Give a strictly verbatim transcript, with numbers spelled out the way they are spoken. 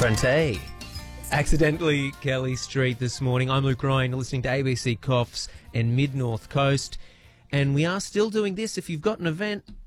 Fronte. Accidentally Kelly Street this morning. I'm Luke Ryan, you're listening to A B C Coffs and Mid North Coast. And we are still doing this. If you've got an event,